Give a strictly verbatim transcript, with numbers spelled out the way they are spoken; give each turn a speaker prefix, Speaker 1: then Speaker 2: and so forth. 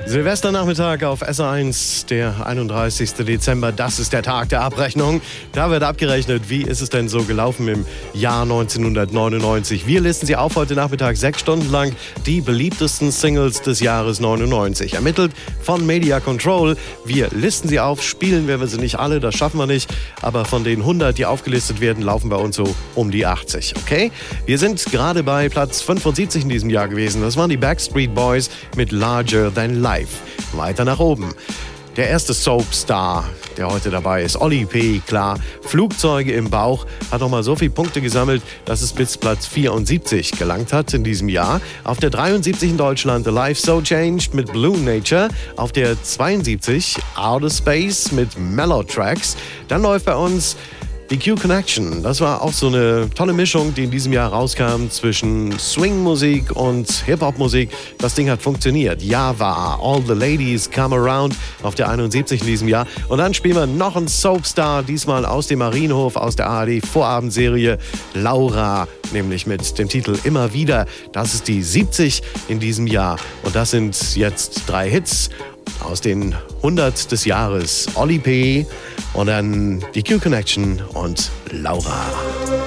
Speaker 1: Silvesternachmittag auf S eins, der einunddreißigster Dezember, das ist der Tag der Abrechnung. Da wird abgerechnet, wie ist es denn so gelaufen im Jahr neunzehnhundertneunundneunzig. Wir listen Sie auf heute Nachmittag sechs Stunden lang die beliebtesten Singles des Jahres neunundneunzig. Ermittelt von Media Control. Wir listen sie auf, spielen werden wir sie nicht alle, das schaffen wir nicht. Aber von den hundert, die aufgelistet werden, laufen bei uns so um die achtzig, okay? Wir sind gerade bei Platz fünfundsiebzig in diesem Jahr gewesen. Das waren die Backstreet Boys mit Larger Than Life. Weiter nach oben. Der erste Soapstar, der heute dabei ist, Oli P., klar. Flugzeuge im Bauch, hat nochmal so viele Punkte gesammelt, dass es bis Platz vierundsiebzig gelangt hat in diesem Jahr. Auf der dreiundsiebzig in Deutschland, The Life So Changed mit Blue Nature. Auf der zweiundsiebzig, Outer Space mit Mellow Tracks. Dann läuft bei uns die Q Connection. Das war auch so eine tolle Mischung, die in diesem Jahr rauskam zwischen Swing-Musik und Hip-Hop-Musik. Das Ding hat funktioniert. Ja, war All the Ladies Come Around auf der einundsiebzig in diesem Jahr. Und dann spielen wir noch einen Soapstar, diesmal aus dem Marienhof, aus der A R D-Vorabendserie Laura, nämlich mit dem Titel Immer wieder. Das ist die siebzig in diesem Jahr. Und das sind jetzt drei Hits aus den hundert des Jahres. Oli P. und dann die Q Connection und Laura.